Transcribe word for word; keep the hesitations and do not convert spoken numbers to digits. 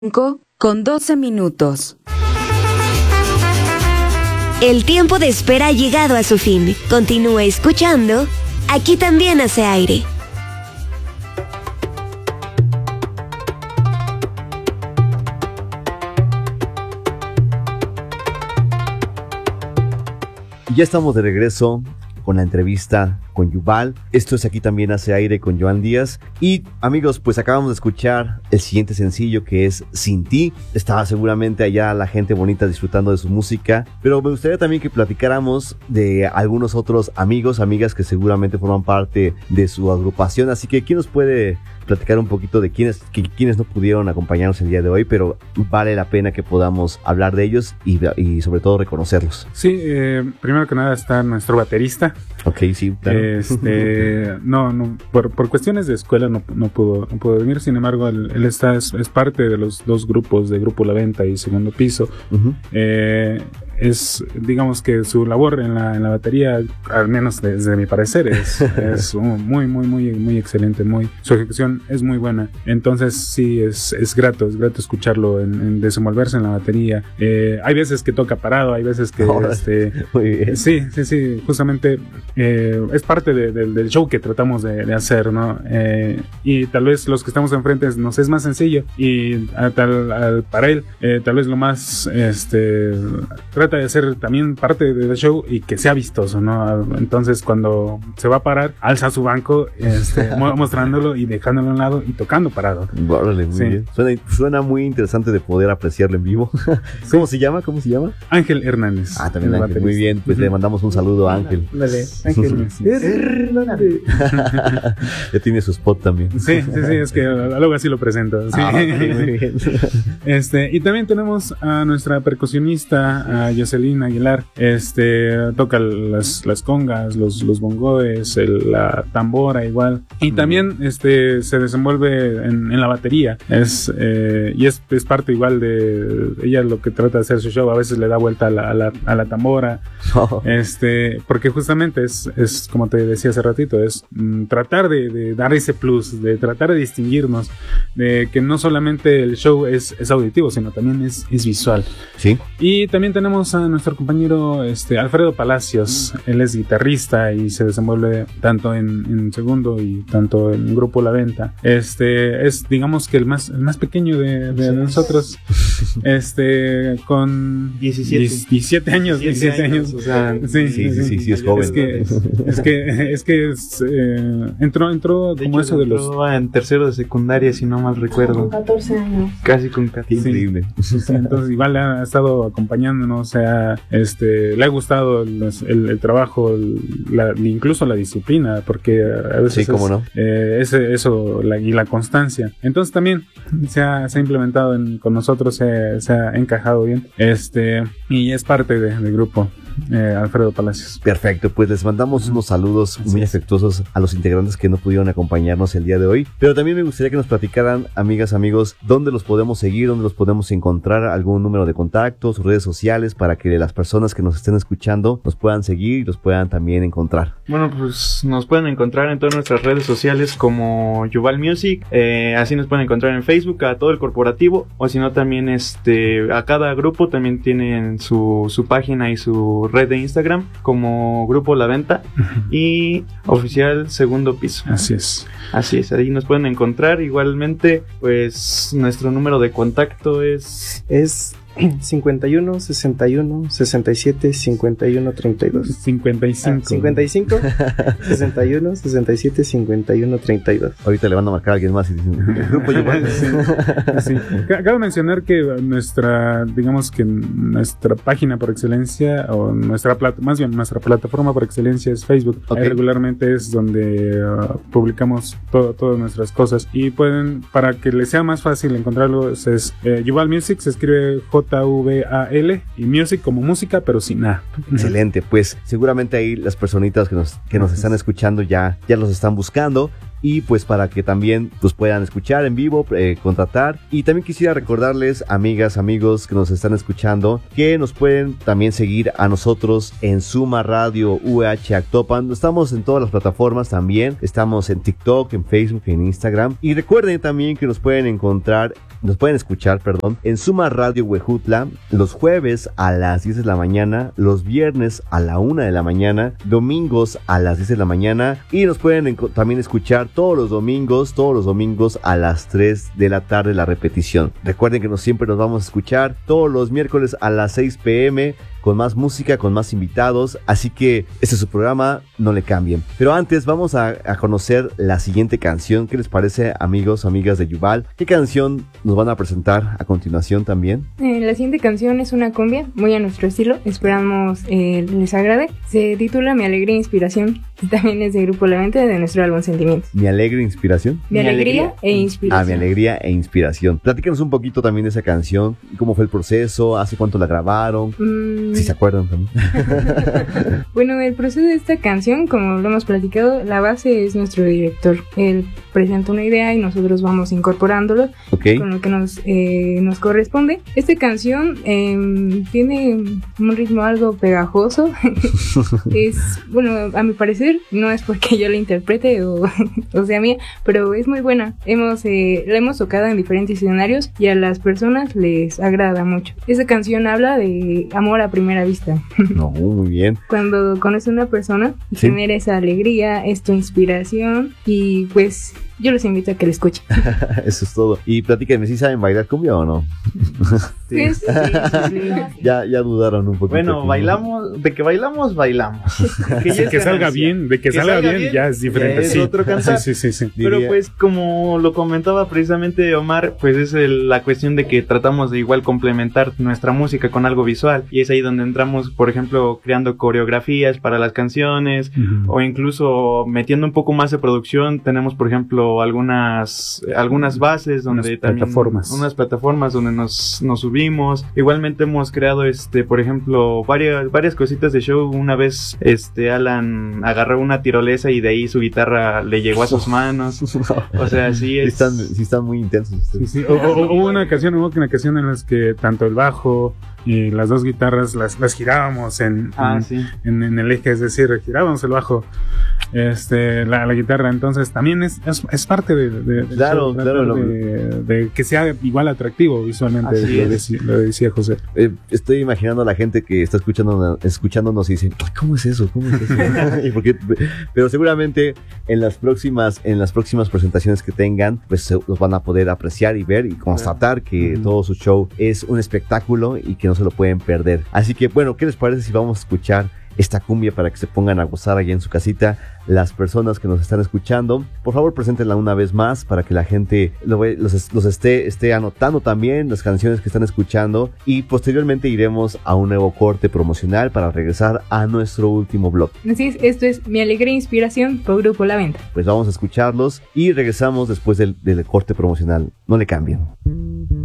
con doce minutos. El tiempo de espera ha llegado a su fin. Continúe escuchando. Aquí también hace aire. Ya estamos de regreso con la entrevista con Yuval. Esto es Aquí también hace aire con Joan Díaz. Y amigos, pues acabamos de escuchar el siguiente sencillo, que es Sin Ti. Estaba seguramente allá la gente bonita disfrutando de su música, pero me gustaría también que platicáramos de algunos otros amigos, amigas que seguramente forman parte de su agrupación. Así que ¿quién nos puede platicar un poquito de quiénes, que, quiénes no pudieron acompañarnos el día de hoy, pero vale la pena que podamos hablar de ellos y, y sobre todo reconocerlos? Sí, eh, primero que nada está nuestro baterista. Ok, sí, claro. Este, no, no, por, por cuestiones de escuela no, no pudo, no pudo venir. Sin embargo, él, él está, es, es parte de los dos grupos de Grupo La Venta y Segundo Piso. Uh-huh. Eh, es, digamos que su labor en la, en la batería, al menos desde mi parecer, es, es muy, muy, muy, muy excelente. Muy, su ejecución es muy buena. Entonces sí, es, es grato, es grato escucharlo en, en desenvolverse en la batería. Eh, hay veces que toca parado, hay veces que oh, este, muy bien. Sí, sí, sí, justamente eh, es parte de, de, del show que tratamos de, de hacer, ¿no? Eh, y tal vez los que estamos enfrente nos es más sencillo y a, tal, a, para él eh, tal vez lo más este trata de ser también parte del show y que sea vistoso, ¿no? Entonces cuando se va a parar, alza su banco este, mostrándolo y dejándolo a un lado y tocando parado. Órale, muy sí. bien. Suena, suena muy interesante de poder apreciarlo en vivo. ¿Cómo sí. se llama? ¿Cómo se llama? Ángel Hernández. Ah, también Ángel. Baterista. Muy bien, pues uh-huh. le mandamos un saludo a Ángel. Dale, Ángel Hernández. Ya tiene su spot también. Sí, sí, sí, es que luego así lo presento. Sí. Ah, okay, muy bien. Este, y también tenemos a nuestra percusionista, a Jocelyn Aguilar. Este, toca las, las congas, los, los bongoes, el, la tambora igual. Y también este, se desenvuelve en, en la batería. Es, eh, y es, es parte igual de ella lo que trata de hacer su show. A veces le da vuelta a la, a la, a la tambora. Oh. Este, porque justamente es, es, como te decía hace ratito, es mm, tratar de, de dar ese plus, de tratar de distinguirnos, de que no solamente el show es, es auditivo, sino también es, es visual. Sí. Y también tenemos a nuestro compañero este, Alfredo Palacios. Él es guitarrista y se desenvuelve tanto en, en Segundo y tanto en Grupo La Venta. Este es, digamos que el más, el más pequeño de, de sí. nosotros. Este, con diecisiete años. diecisiete años. O sea, sí, sí, sí, sí, sí, es joven. Es que, es que, es que es, eh, entró, entró de como hecho, eso de los. En tercero de secundaria, si no mal recuerdo. Con catorce años. Casi con catorce. Increíble. Sí, entonces, igual ha estado acompañándonos, o sea, este, le ha gustado el, el, el trabajo, el, la, incluso la disciplina, porque a veces. Sí, cómo no. Eh, ese, eso, la, y la constancia. Entonces, también se ha, se ha implementado en, con nosotros, se, se ha encajado bien. Este, y es parte de, del grupo. Eh, Alfredo Palacios. Perfecto, pues les mandamos unos saludos Así muy es. afectuosos a los integrantes que no pudieron acompañarnos el día de hoy, pero también me gustaría que nos platicaran, amigas, amigos, dónde los podemos seguir, dónde los podemos encontrar, algún número de contacto, sus redes sociales, para que las personas que nos estén escuchando nos puedan seguir y los puedan también encontrar. Bueno, pues nos pueden encontrar en todas nuestras redes sociales como Yuval Music, eh, así nos pueden encontrar en Facebook a todo el corporativo, o si no también este a cada grupo también tienen su, su página y su red de Instagram como Grupo La Venta y oficial Segundo Piso. Así es. Así es, ahí nos pueden encontrar. Igualmente, pues nuestro número de contacto es... Es cincuenta y uno, sesenta y uno, sesenta y siete, cincuenta y uno, treinta y dos. cincuenta y cinco. Ah, cincuenta y cinco, sesenta y uno, sesenta y siete, cincuenta y uno, treinta y dos. Ahorita le van a marcar a alguien más y dicen, el grupo Yuval. Sí, sí. Cabe mencionar que nuestra, digamos que nuestra página por excelencia, o nuestra plata, más bien nuestra plataforma por excelencia es Facebook. Okay. Ahí regularmente es donde uh, publicamos todo, todas nuestras cosas. Y pueden, para que les sea más fácil encontrarlo, es, es eh, Yuval Music, se escribe J J V A L y Music como música, pero sin A. Excelente, pues seguramente ahí las personitas que nos, que nos están escuchando ya, ya los están buscando. Y pues para que también pues puedan escuchar en vivo, eh, contratar. Y también quisiera recordarles, amigas, amigos que nos están escuchando, que nos pueden también seguir a nosotros en Suma Radio U H Actopan. Estamos en todas las plataformas también. Estamos en TikTok, en Facebook, en Instagram. Y recuerden también que nos pueden encontrar nos pueden escuchar, perdón, en Suma Radio Huejutla los jueves a las diez de la mañana, los viernes a la una de la mañana, domingos a las diez de la mañana y nos pueden enco- también escuchar todos los domingos, todos los domingos a las tres de la tarde la repetición. Recuerden que nos, siempre nos vamos a escuchar todos los miércoles a las seis pm con más música, con más invitados, así que este es su programa, no le cambien. Pero antes vamos a, a conocer la siguiente canción. ¿Qué les parece, amigos, amigas de Yuval? ¿Qué canción nos van a presentar a continuación también? Eh, la siguiente canción es una cumbia, muy a nuestro estilo, esperamos eh, les agrade. Se titula Mi Alegría e Inspiración y también es de Grupo La Venta, de nuestro álbum Sentimientos. Mi alegre inspiración. Mi, Mi alegría, alegría e Inspiración. Ah, mi alegría e inspiración. Platícanos un poquito también de esa canción, cómo fue el proceso, hace cuánto la grabaron, Mm, si se acuerdan también. Bueno, el proceso de esta canción, como lo hemos platicado, la base es nuestro director. Él presenta una idea y nosotros vamos incorporándolo Ok. con lo que nos, eh, nos corresponde. Esta canción eh, tiene un ritmo algo pegajoso. Es, bueno, a mi parecer, no es porque yo la interprete o, o sea mía, pero es muy buena. Hemos, eh, la hemos tocado en diferentes escenarios y a las personas les agrada mucho. Esta canción habla de amor a primera vista. No, muy bien. Cuando conoces a una persona, Sí. genera esa alegría, es tu inspiración y pues yo los invito a que la escuchen. Eso es todo. Y platíquenme, ¿sí saben bailar cumbia o no? Sí, sí, sí, sí, sí. Ya, ya dudaron un poquito. Bueno, aquí. bailamos, de que bailamos, bailamos. Que, ya Que, es que salga ganancia. bien, de que, Que salga, salga bien, bien, ya es diferente. ya es sí. otro cantar. Sí, sí, sí, sí. Pero Diría- pues como lo comentaba precisamente Omar, pues es el- la cuestión de que tratamos de igual complementar nuestra música con algo visual y es ahí donde entramos, por ejemplo, creando coreografías para las canciones Ujú. o incluso metiendo un poco más de producción. Tenemos, por ejemplo, algunas algunas bases donde Unas también plataformas. unas plataformas donde nos, nos subimos. Igualmente hemos creado este, por ejemplo, varias varias cositas de show. Una vez este Alan agarró una tirolesa y de ahí su guitarra le llegó a sus manos. O sea, sí Sí es. están, sí están muy intensos Sí, ustedes. sí. O- o- o Hubo una ocasión, hubo una ocasión en las que tanto el bajo y las dos guitarras las, las girábamos en, Ah, en, sí. en, en el eje, es decir, girábamos el bajo, este, la, la guitarra, entonces también es, es, es parte de, de- del Claro, show, tratar claro, lo- de, de que sea igual atractivo visualmente, Así lo, es. deci- lo decía José. Eh, estoy imaginando a la gente que está escuchando, escuchándonos y dice, "Ay, ¿cómo es eso? ¿Cómo es eso?" ¿Y por qué? Pero seguramente en las próximas, en las próximas presentaciones que tengan, pues se- los van a poder apreciar y ver y constatar que Ujú. todo su show es un espectáculo y que no se lo pueden perder. Así que bueno, ¿qué les parece si vamos a escuchar esta cumbia para que se pongan a gozar allá en su casita? Las personas que nos están escuchando, por favor preséntenla una vez más para que la gente lo ve- los, es- los esté, esté anotando también las canciones que están escuchando y posteriormente iremos a un nuevo corte promocional para regresar a nuestro último blog. Así es, esto es Mi Alegría e Inspiración por Grupo La Venta. Pues vamos a escucharlos y regresamos después del, del corte promocional. No le cambien.